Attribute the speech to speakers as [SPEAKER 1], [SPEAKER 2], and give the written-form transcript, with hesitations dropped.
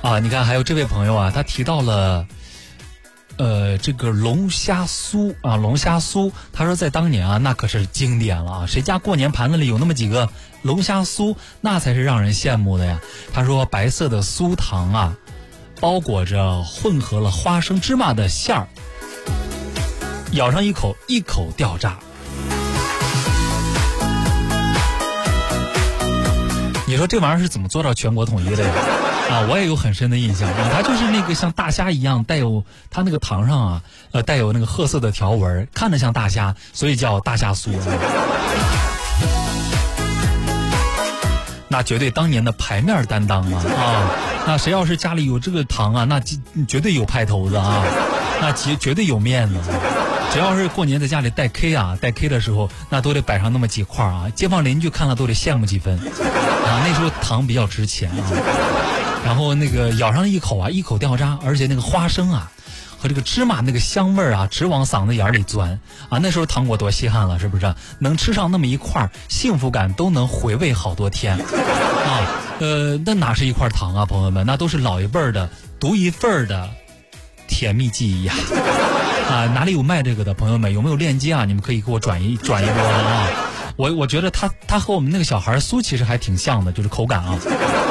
[SPEAKER 1] 啊，你看还有这位朋友啊，他提到了这个龙虾酥啊，龙虾酥，他说在当年啊，那可是经典了啊，谁家过年盘子里有那么几个龙虾酥，那才是让人羡慕的呀。他说白色的酥糖啊，包裹着混合了花生芝麻的馅儿，咬上一口，一口掉渣。你说这玩意儿是怎么做到全国统一的呀？啊，我也有很深的印象啊，它就是那个像大虾一样，带有它那个糖上啊，带有那个褐色的条纹，看着像大虾，所以叫大虾酥。那绝对当年的牌面担当啊！那谁要是家里有这个糖啊，那绝对有派头子啊，那绝对有面子。只要是过年在家里带 K 啊，带 K 的时候，那都得摆上那么几块啊，街坊邻居看了都得羡慕几分啊。那时候糖比较值钱啊，然后那个咬上一口啊，一口掉渣，而且那个花生啊和这个芝麻那个香味啊，直往嗓子眼里钻啊。那时候糖果多稀罕了，是不是？能吃上那么一块，幸福感都能回味好多天啊。那哪是一块糖啊，朋友们，那都是老一辈儿的独一份的甜蜜记忆呀。啊，哪里有卖这个的朋友们？有没有链接啊？你们可以给我转一波的啊！我觉得它和我们那个小孩酥其实还挺像的，就是口感啊。